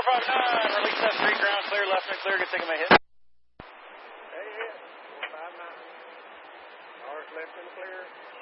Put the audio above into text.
459, release that 3, ground clear, left and clear, good taking my hit. Hey, hit, 459. Ours left and clear.